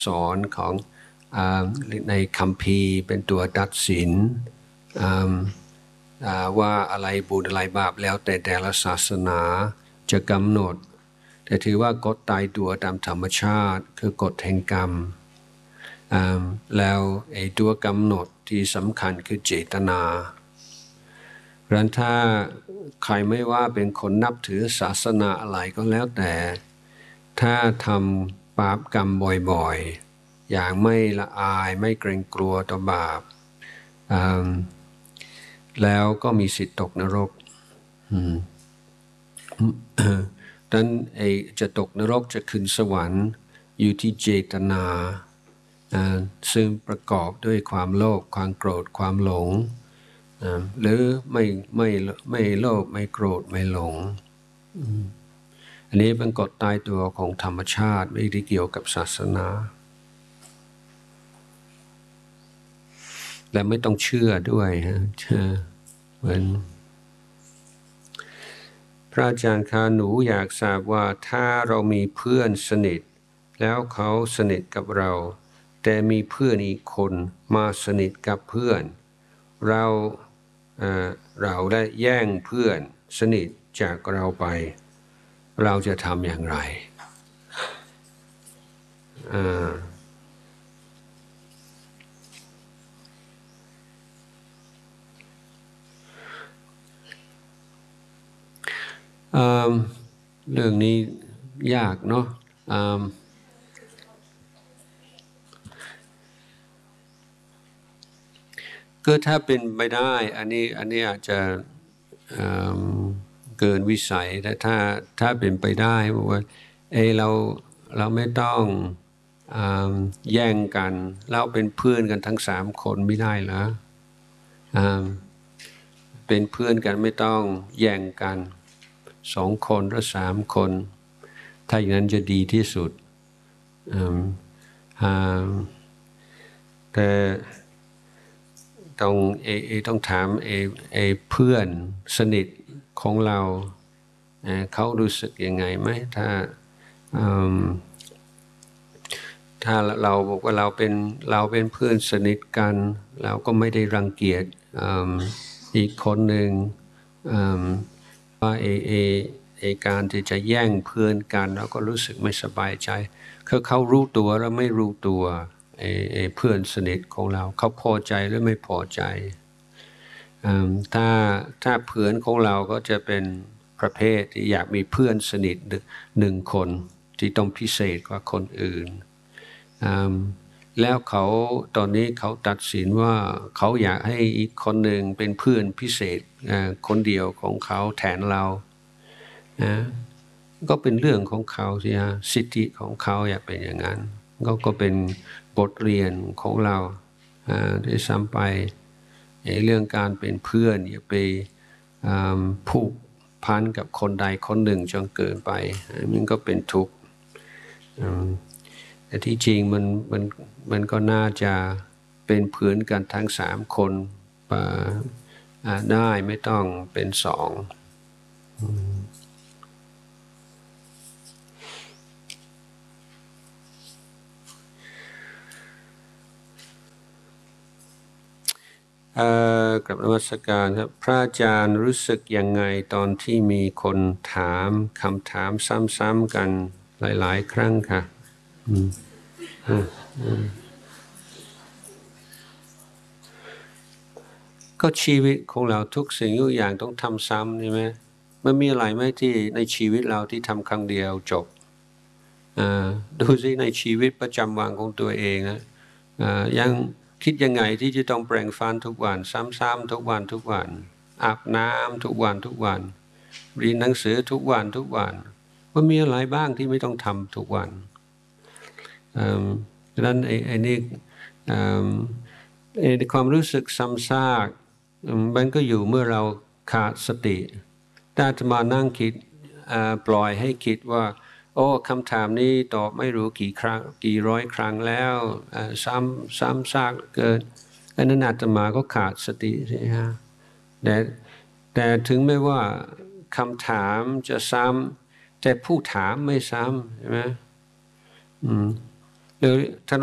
สอนของในคัมภีร์เป็นตัวตัดสินว่าอะไรบุญอะไรบาปแล้วแต่ละศาสนาจะกำหนดแต่ถือว่ากฎตายตัวตามธรรมชาติคือกฎแห่งกรรมแล้วไอ้ตัวกำหนดที่สำคัญคือเจตนาเพราะฉะนั้นถ้าใครไม่ว่าเป็นคนนับถือศาสนาอะไรก็แล้วแต่ถ้าทำบาปกรรมบ่อยๆอย่างไม่ละอายไม่เกรงกลัวต่อบาปแล้วก็มีสิทธิ์ตกนรกดังนั้นจะตกนรกจะขึ้นสวรรค์อยู่ที่เจตนาซึ่งประกอบด้วยความโลภความโกรธความหลงหรือไม่โลภไม่โกรธไม่หลงอันนี้เป็นกฎตายตัวของธรรมชาติไม่ได้เกี่ยวกับศาสนาและไม่ต้องเชื่อด้วยเหมือนพระอาจารย์คะหนูอยากทราบว่าถ้าเรามีเพื่อนสนิทแล้วเขาสนิทกับเราแต่มีเพื่อนอีกคนมาสนิทกับเพื่อนเราได้แย่งเพื่อนสนิทจากเราไปเราจะทำอย่างไรเรื่องนี้ยากเนาะก็ถ้าเป็นไปได้อันนี้อาจจะเกินวิสัยแต่ถ้าเป็นไปได้ว่าเราไม่ต้องแย่งกันเราเป็นเพื่อนกันทั้ง3 คนไม่ได้เหรอเป็นเพื่อนกันไม่ต้องแย่งกัน2 คนหรือ3 คนถ้าอย่างนั้นจะดีที่สุดแต่ต้องถามเพื่อนสนิทของเราเขารู้สึกยังไงไหมถ้าเราบอกว่าเราเป็นเพื่อนสนิทกันเราก็ไม่ได้รังเกียจอีกคนหนึ่งว่าการที่จะแย่งเพื่อนกันเราก็รู้สึกไม่สบายใจคือเขารู้ตัวแล้วไม่รู้ตัวเพื่อนสนิทของเราเขาพอใจหรือไม่พอใจถ้าเพื่อนของเราก็จะเป็นประเภทที่อยากมีเพื่อนสนิท1 คนที่ต้องพิเศษกว่าคนอื่นแล้วตอนนี้เขาตัดสินว่าเขาอยากให้อีกคนหนึ่งเป็นเพื่อนพิเศษคนเดียวของเขาแทนเราก็เป็นเรื่องของเขาสิฮะสิทธิของเขาอยากเป็นอย่างนั้นก็เป็นบทเรียนของเราที่ซ้ำไปเรื่องการเป็นเพื่อนอย่าไปผูกพันกับคนใดคนหนึ่งจนเกินไปมันก็เป็นทุกข์แต่ที่จริงมันก็น่าจะเป็นเพื่อนกันทั้ง3 คนได้ไม่ต้องเป็น2กับนมัสการครับพระอาจารย์รู้สึกยังไงตอนที่มีคนถามคำถามซ้ำๆกันหลายๆครั้งค่ะก็ชีวิตของเราทุกสิ่งทุกอย่างต้องทำซ้ำใช่ไหมมันมีอะไรไหมที่ในชีวิตเราที่ทำครั้งเดียวจบดูสิในชีวิตประจำวันของตัวเองยังคิดยังไงที่จะต้องแปรงฟันทุกวันซ้ำๆทุกวันอาบน้ำทุกวันเรียนหนังสือทุกวันว่ามีอะไรบ้างที่ไม่ต้องทำทุกวันดังนั้นไอ้นี่ความรู้สึกซ้ำซากมันก็อยู่เมื่อเราขาดสติถ้าจะมานั่งคิดปล่อยให้คิดว่าโอ้คำถามนี้ตอบไม่รู้กี่ครั้งกี่ร้อยครั้งแล้วซ้ำซากเกินอันนั้นอาตมาก็ขาดสติใช่ไหมฮะแต่ถึงไม่ว่าคำถามจะซ้ำแต่ผู้ถามไม่ซ้ำใช่ไหมหรือถนน